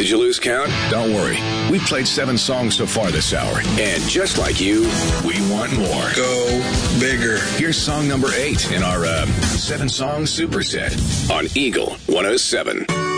Did you lose count? Don't worry. We've played 7 songs so far this hour. And just like you, We want more. Go bigger. Here's song number 8 in our 7-song superset on Eagle 107.